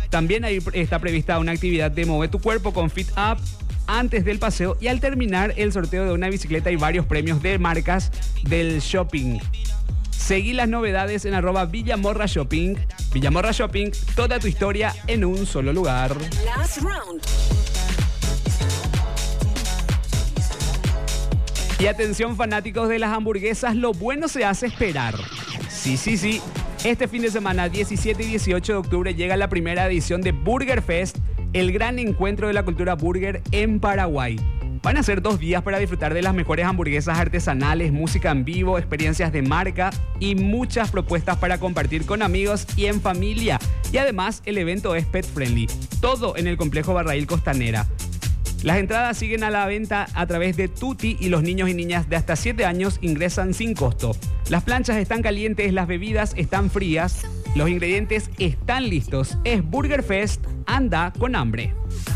También ahí está prevista una actividad de Move tu Cuerpo con Fit Up antes del paseo y al terminar el sorteo de una bicicleta y varios premios de marcas del shopping. Seguí las novedades en @Villamorra Shopping. Villamorra Shopping, toda tu historia en un solo lugar. Last round. Y atención fanáticos de las hamburguesas, lo bueno se hace esperar. Sí. Este fin de semana, 17 y 18 de octubre, llega la primera edición de Burger Fest, el gran encuentro de la cultura burger en Paraguay. Van a ser 2 días para disfrutar de las mejores hamburguesas artesanales, música en vivo, experiencias de marca y muchas propuestas para compartir con amigos y en familia. Y además, el evento es pet friendly. Todo en el complejo Barraíl Costanera. Las entradas siguen a la venta a través de Tutti y los niños y niñas de hasta 7 años ingresan sin costo. Las planchas están calientes, las bebidas están frías, los ingredientes están listos. Es Burger Fest, anda con hambre.